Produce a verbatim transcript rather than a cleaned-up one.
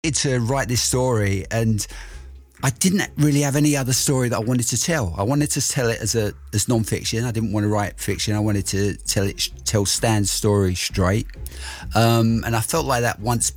to write this story, and I didn't really have any other story that I wanted to tell. I wanted to tell it as a as non-fiction. I didn't want to write fiction. I wanted to tell it tell Stan's story straight, um, and I felt like that once